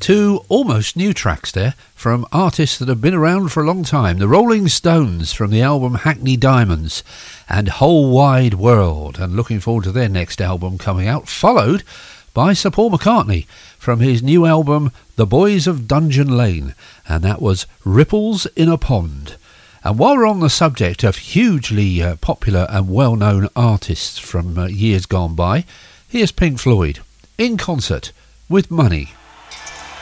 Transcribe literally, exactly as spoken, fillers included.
Two almost new tracks there from artists that have been around for a long time. The Rolling Stones from the album Hackney Diamonds and Whole Wide World. And looking forward to their next album coming out, followed by Sir Paul McCartney from his new album The Boys of Dungeon Lane. And that was Ripples in a Pond. And while we're on the subject of hugely uh, popular and well-known artists from uh, years gone by, here's Pink Floyd in concert with Money.